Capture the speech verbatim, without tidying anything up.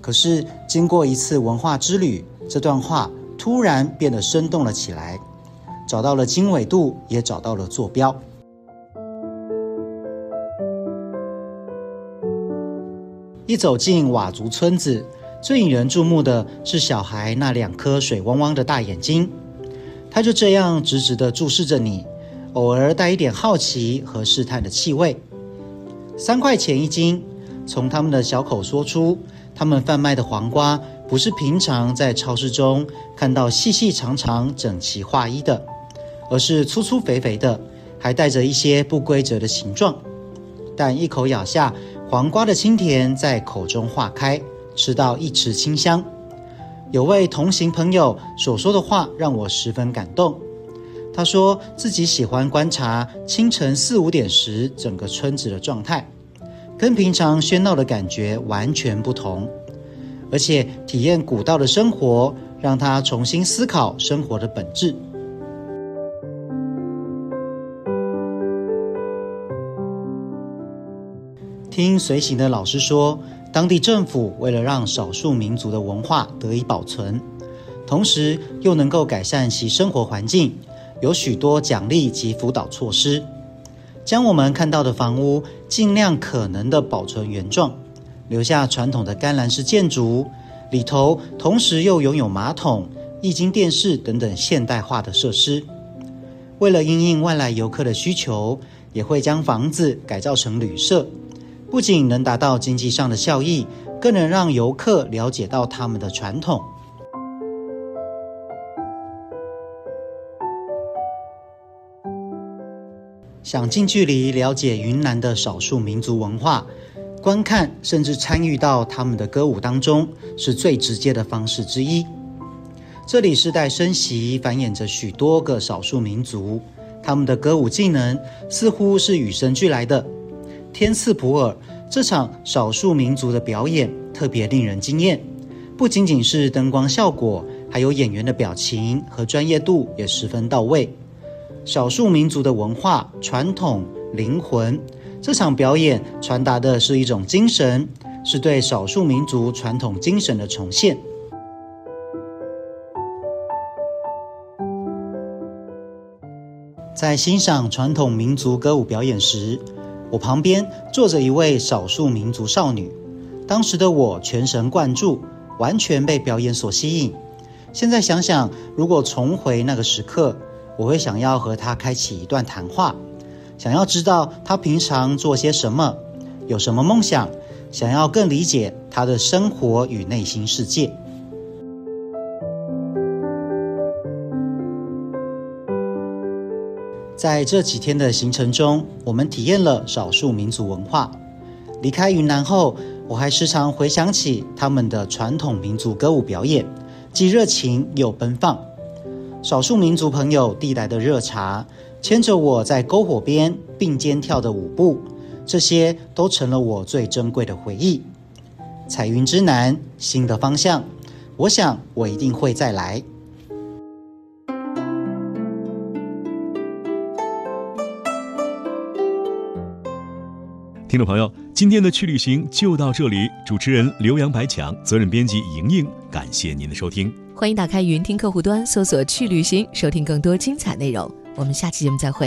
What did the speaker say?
可是经过一次文化之旅，这段话突然变得生动了起来，找到了经纬度，也找到了坐标。一走进佤族村子，最引人注目的是小孩那两颗水汪汪的大眼睛，他就这样直直地注视着你，偶尔带一点好奇和试探的气味。三块钱一斤，从他们的小口说出，他们贩卖的黄瓜不是平常在超市中看到细细长长整齐划一的，而是粗粗肥肥的，还带着一些不规则的形状。但一口咬下，黄瓜的清甜在口中化开，吃到一池清香。有位同行朋友所说的话让我十分感动。他说自己喜欢观察清晨四五点时整个村子的状态，跟平常喧闹的感觉完全不同，而且体验古道的生活，让他重新思考生活的本质。听随行的老师说，当地政府为了让少数民族的文化得以保存，同时又能够改善其生活环境，有许多奖励及辅导措施，将我们看到的房屋尽量可能的保存原状，留下传统的干栏式建筑，里头同时又拥有马桶、液晶电视等等现代化的设施。为了因应外来游客的需求，也会将房子改造成旅社，不仅能达到经济上的效益，更能让游客了解到他们的传统。想近距离了解云南的少数民族文化，观看甚至参与到他们的歌舞当中，是最直接的方式之一。这里世代生息，繁衍着许多个少数民族，他们的歌舞技能似乎是与生俱来的。天赐普洱这场少数民族的表演特别令人惊艳，不仅仅是灯光效果，还有演员的表情和专业度也十分到位。少数民族的文化、传统、灵魂，这场表演传达的是一种精神，是对少数民族传统精神的重现。在欣赏传统民族歌舞表演时，我旁边坐着一位少数民族少女，当时的我全神贯注，完全被表演所吸引。现在想想，如果重回那个时刻，我会想要和她开启一段谈话，想要知道她平常做些什么，有什么梦想，想要更理解她的生活与内心世界。在这几天的行程中，我们体验了少数民族文化。离开云南后，我还时常回想起他们的传统民族歌舞表演，既热情又奔放。少数民族朋友递来的热茶，牵着我在篝火边并肩跳的舞步，这些都成了我最珍贵的回忆。彩云之南，新的方向，我想我一定会再来。 听众朋友，今天的去旅行就到这里。主持人刘洋白强，责任编辑莹莹，感谢您的收听。 欢迎打开云听客户端，搜索去旅行，收听更多精彩内容。我们下期节目再会。